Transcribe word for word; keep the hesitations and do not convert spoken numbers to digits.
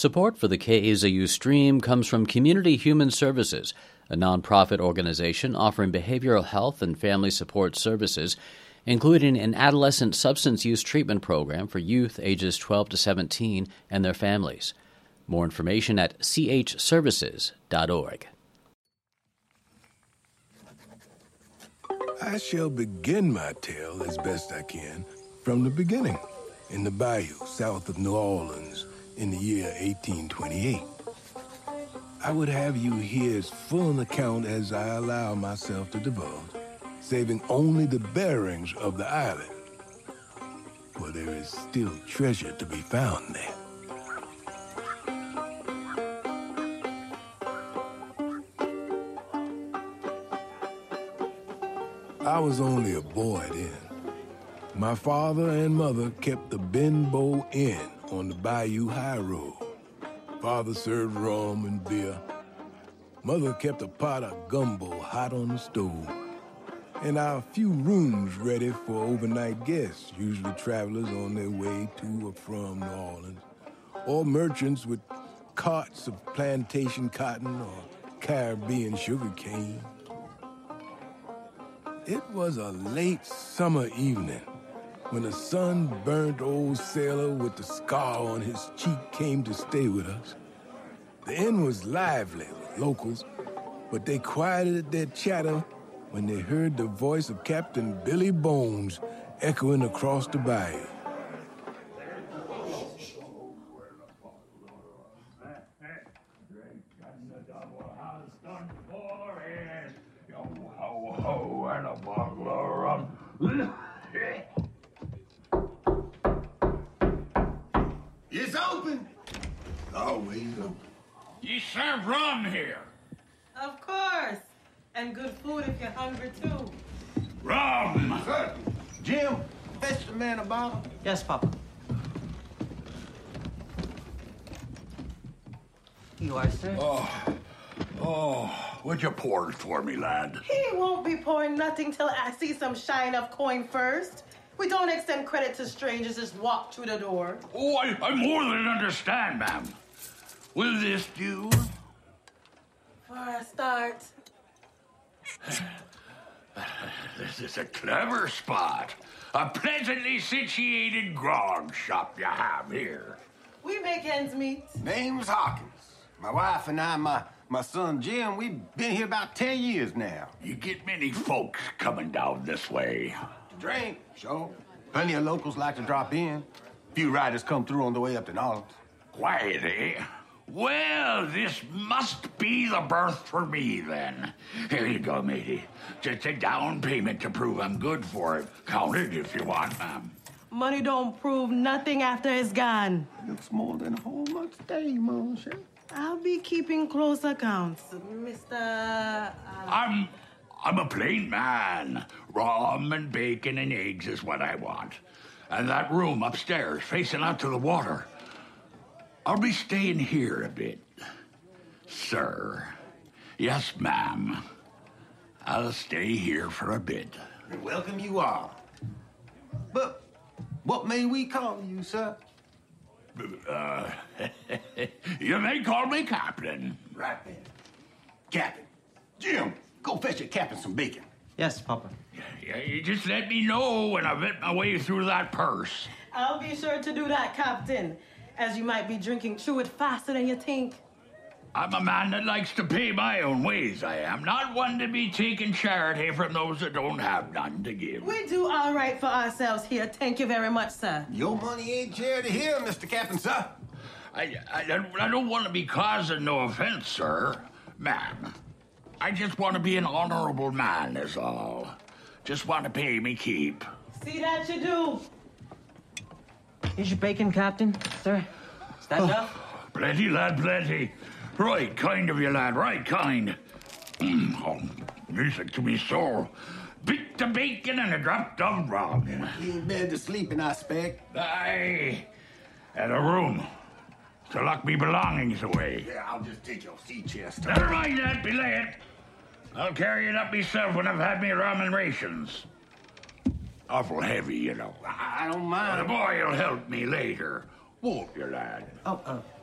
Support for the K A Z U stream comes from Community Human Services, a nonprofit organization offering behavioral health and family support services, including an adolescent substance use treatment program for youth ages twelve to seventeen and their families. More information at c h services dot org. I shall begin my tale as best I can from the beginning, in the bayou south of New Orleans in the year eighteen twenty-eight. I would have you hear as full an account as I allow myself to divulge, saving only the bearings of the island, for there is still treasure to be found there. I was only a boy then. My father and mother kept the Benbow Inn on the Bayou High Road. Father served rum and beer. Mother kept a pot of gumbo hot on the stove. And our few rooms ready for overnight guests, usually travelers on their way to or from New Orleans, or merchants with carts of plantation cotton or Caribbean sugar cane. It was a late summer evening when a sun-burnt old sailor with the scar on his cheek came to stay with us. The inn was lively with locals, but they quieted their chatter when they heard the voice of Captain Billy Bones echoing across the bayou. It's open. Always open. You serve rum here. Of course. And good food if you're hungry, too. Rum! Sir, Jim, fetch the man a bottle. Yes, Papa. You are, sir? Oh, oh, would you pour it for me, lad? He won't be pouring nothing till I see some shine of coin first. We don't extend credit to strangers, just walk through the door. Oh, I, I more than understand, ma'am. Will this do? For a start. This is a clever spot. A pleasantly situated grog shop you have here. We make ends meet. Name's Hawkins. My wife and I, my, my son Jim, we've been here about ten years now. You get many folks coming down this way. To drink, sure. Plenty of locals like to drop in. Few riders come through on the way up to New Orleans. Quiet, eh? Well, this must be the berth for me, then. Here you go, matey. Just a down payment to prove I'm good for it. Count it if you want, ma'am. Money don't prove nothing after it's gone. Looks more than a whole month's day, monsieur. I'll be keeping close accounts, Mister Uh... I'm... I'm a plain man. Rum and bacon and eggs is what I want. And that room upstairs, facing out to the water. I'll be staying here a bit. Sir. Yes, ma'am. I'll stay here for a bit. Welcome you are. But what may we call you, sir? Uh, you may call me Captain. Right then. Captain. Jim, go fetch your captain some bacon. Yes, Papa. Yeah, you just let me know when I've hit my way through that purse. I'll be sure to do that, Captain, as you might be drinking through it faster than you think. I'm a man that likes to pay my own ways, I am. Not one to be taking charity from those that don't have none to give. We do all right for ourselves here. Thank you very much, sir. Your money ain't charity here, Mister Captain, sir. I, I, I don't want to be causing no offense, sir. Ma'am, I just want to be an honorable man, is all. Just want to pay me keep. See that you do. Here's your bacon, Captain. Sir, is that enough? Plenty, lad, plenty. Right kind of you, lad, right kind. Mm, oh, music to me soul. Bit of bacon and a drop of rum. You ain't bed to sleeping, I expect. Aye. And a room to lock me belongings away. Yeah, I'll just take your sea chest. Never mind that, belay it. I'll carry it up myself when I've had me rum and rations. Awful heavy, you know. I don't The mind. boy'll help me later, won't you, lad? Oh, uh,